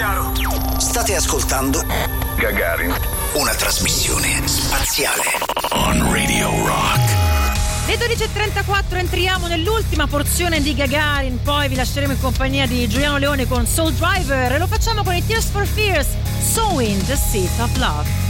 chiaro. State ascoltando Gagarin, una trasmissione spaziale on Radio Rock. Le 12.34 entriamo nell'ultima porzione di Gagarin, poi vi lasceremo in compagnia di Giuliano Leone con Soul Driver e lo facciamo con i Tears for Fears, Sowing the Seeds of Love.